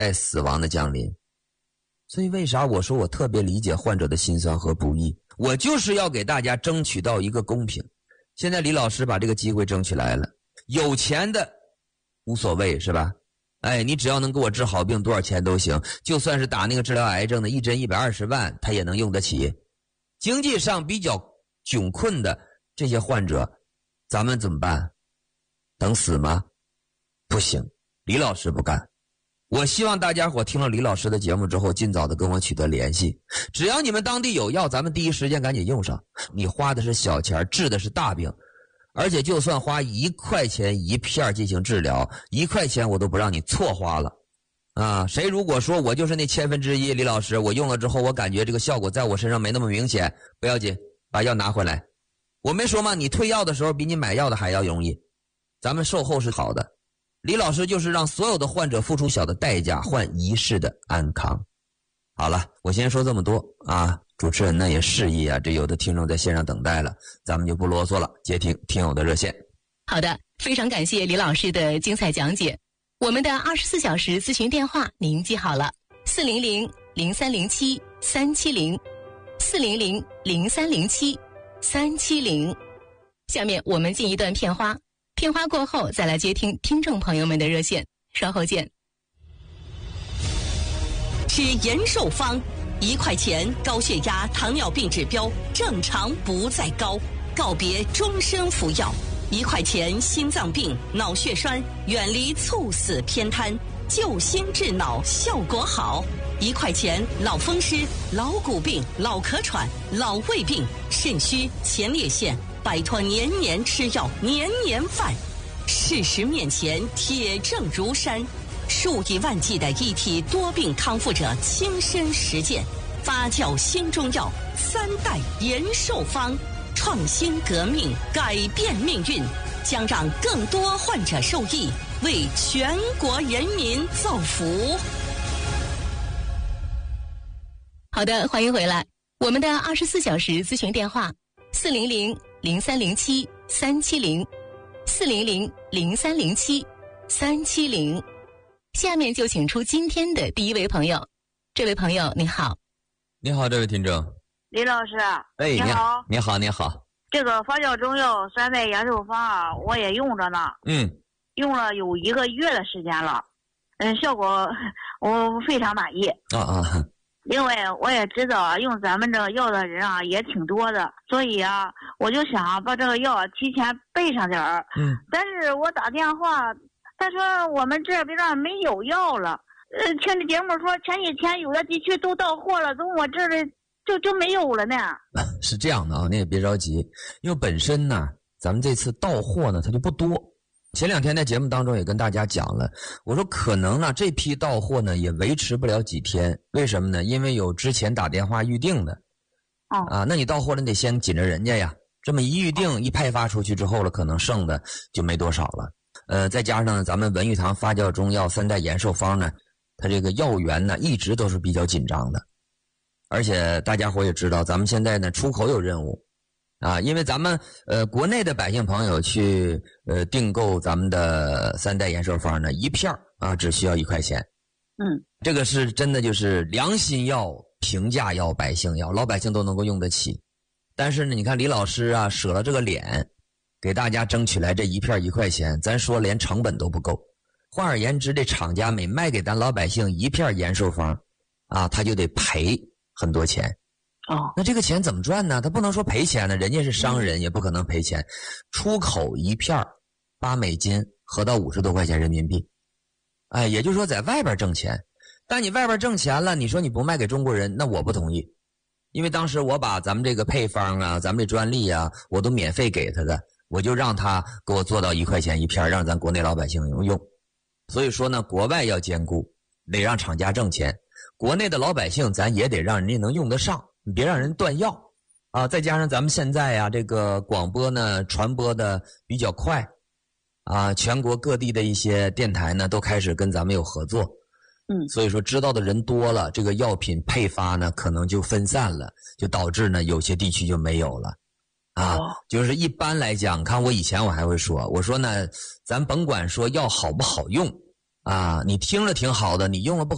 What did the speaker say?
死亡的降临。所以为啥我说我特别理解患者的辛酸和不易，我就是要给大家争取到一个公平。现在李老师把这个机会争取来了，有钱的无所谓是吧？你只要能给我治好病，多少钱都行，就算是打那个治疗癌症的一针120万他也能用得起。经济上比较窘困的这些患者，咱们怎么办？等死吗？不行，李老师不干。我希望大家伙听了李老师的节目之后，尽早的跟我取得联系。只要你们当地有药，咱们第一时间赶紧用上。你花的是小钱，治的是大病，而且就算花1块钱一片进行治疗，1块钱我都不让你错花了。谁如果说我就是那1/1000，李老师，我用了之后我感觉这个效果在我身上没那么明显，不要紧，把药拿回来。我没说吗？你退药的时候比你买药的还要容易。咱们售后是好的。李老师就是让所有的患者付出小的代价，换一世的安康。好了，我先说这么多主持人呢也示意这有的听众在线上等待了，咱们就不啰嗦了，接听听友的热线。 好的，非常感谢李老师的精彩讲解。我们的24小时咨询电话您记好了，400-0307-370，400-0307-370。下面我们进一段片花，片花过后再来接听听众朋友们的热线，稍后见。 吃延寿方，1块钱高血压、糖尿病指标正常不再高，告别终身服药。1块钱心脏病、脑血栓，远离猝死偏瘫，救心治脑效果好。1块钱老风湿、老骨病、老咳喘、老胃病、肾虚、前列腺，摆脱年年吃药、年年犯。事实面前铁证如山，数以万计的一体多病康复者亲身实践，发酵新中药3代延寿方，创新革命，改变命运，将让更多患者受益，为全国人民造福。 好的，欢迎回来。我们的24小时咨询电话400-0307-370，400-0307-370。下面就请出今天的第一位朋友。这位朋友你好。 你好，这位听众。 李老师， 你好。你好，你好。 这个发酵中药3代延寿方我也用着呢。用了有1个月的时间了。效果我非常满意。因为我也知道用咱们这个药的人也挺多的，所以我就想把这个药提前备上点儿。但是我打电话，他说我们这边没有药了。听这节目说前几天有的地区都到货了，从我这里就没有了呢。 是这样的你也别着急，因为本身呢，咱们这次到货呢它就不多。前2天在节目当中也跟大家讲了，我说可能呢这批到货呢也维持不了几天，为什么呢？因为有之前打电话预定的。那你到货了你得先紧着人家呀，这么一预定一派发出去之后了，可能剩的就没多少了。再加上咱们文玉堂发酵中药3代延寿方呢，它这个药源呢一直都是比较紧张的。而且大家伙也知道，咱们现在呢出口有任务因为咱们国内的百姓朋友去订购咱们的3代延寿方呢，一片只需要1块钱。这个是真的就是良心药、平价药、百姓药，老百姓都能够用得起。但是呢，你看李老师舍了这个脸，给大家争取来这一片1块钱，咱说连成本都不够。换而言之，这厂家每卖给咱老百姓一片延寿方他就得赔很多钱。那这个钱怎么赚呢？他不能说赔钱呢，人家是商人，也不可能赔钱。出口一片8美金，合到50多块钱人民币。也就是说在外边挣钱。但你外边挣钱了，你说你不卖给中国人，那我不同意。因为当时我把咱们这个配方咱们这专利我都免费给他的，我就让他给我做到1块钱一片，让咱国内老百姓用。所以说呢，国外要兼顾，得让厂家挣钱，国内的老百姓咱也得让人家能用得上，你别让人断药再加上咱们现在这个广播呢传播的比较快全国各地的一些电台呢都开始跟咱们有合作。所以说知道的人多了，这个药品配发呢可能就分散了，就导致呢有些地区就没有了就是一般来讲，看我以前我还会说，我说呢咱甭管说药好不好用你听了挺好的，你用了不